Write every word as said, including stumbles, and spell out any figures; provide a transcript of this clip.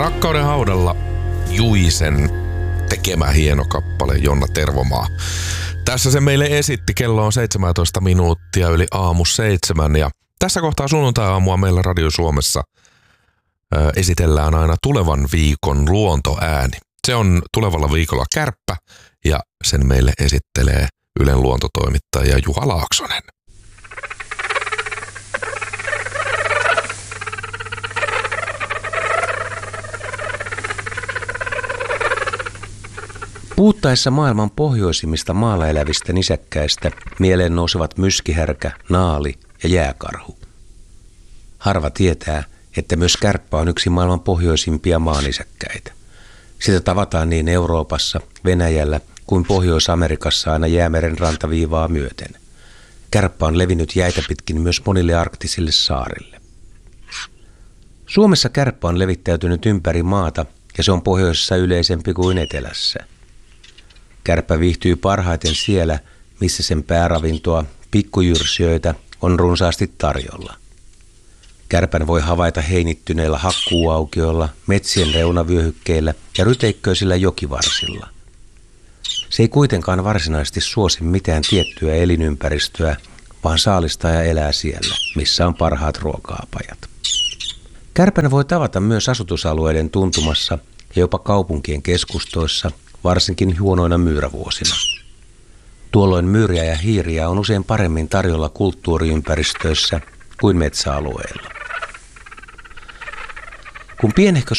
Rakkauden haudalla Juisen tekemä hieno kappale Jonna Tervomaa. Tässä se meille esitti. Kello on seitsemäntoista minuuttia yli aamu seitsemän ja tässä kohtaa sunnuntai-aamua meillä Radio Suomessa ö, esitellään aina tulevan viikon luontoääni. Se on tulevalla viikolla Kärppä ja sen meille esittelee Ylen luontotoimittaja Juha Laaksonen. Puhuttaessa maailman pohjoisimmista maalla elävistä nisäkkäistä mieleen nousevat myskihärkä, naali ja jääkarhu. Harva tietää, että myös kärppä on yksi maailman pohjoisimpia maanisäkkäitä. Sitä tavataan niin Euroopassa, Venäjällä kuin Pohjois-Amerikassa aina Jäämeren rantaviivaa myöten. Kärppä on levinnyt jäitä pitkin myös monille arktisille saarille. Suomessa kärppä on levittäytynyt ympäri maata ja se on pohjoisessa yleisempi kuin etelässä. Kärppä viihtyy parhaiten siellä, missä sen pääravintoa, pikkujyrsijöitä, on runsaasti tarjolla. Kärpän voi havaita heinittyneillä hakkuuaukioilla, metsien reunavyöhykkeillä ja ryteikköisillä jokivarsilla. Se ei kuitenkaan varsinaisesti suosi mitään tiettyä elinympäristöä, vaan saalistaa ja elää siellä, missä on parhaat ruoka-apajat. Kärpän voi tavata myös asutusalueiden tuntumassa ja jopa kaupunkien keskustoissa, varsinkin huonoina myyrävuosina. Tuolloin myyriä ja hiiriä on usein paremmin tarjolla kulttuuriympäristöissä kuin metsäalueilla. Kun pienehkö